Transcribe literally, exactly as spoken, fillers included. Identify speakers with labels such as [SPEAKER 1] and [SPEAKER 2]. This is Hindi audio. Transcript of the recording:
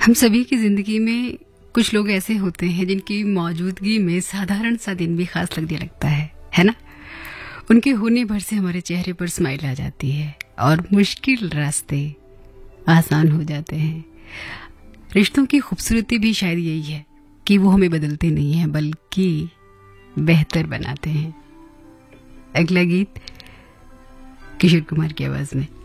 [SPEAKER 1] हम सभी की जिंदगी में कुछ लोग ऐसे होते हैं जिनकी मौजूदगी में साधारण सा दिन भी खास लगने लगता है है ना। उनके होने भर से हमारे चेहरे पर स्माइल आ जाती है और मुश्किल रास्ते आसान हो जाते हैं। रिश्तों की खूबसूरती भी शायद यही है कि वो हमें बदलते नहीं हैं बल्कि बेहतर बनाते हैं। अगला गीत किशोर कुमार की आवाज में।